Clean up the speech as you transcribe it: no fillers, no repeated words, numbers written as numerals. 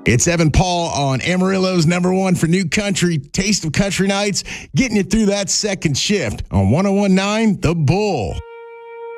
It's Evan Paul on Amarillo's number one for new country, Taste of Country Nights, getting you through that second shift on 101.9 The Bull.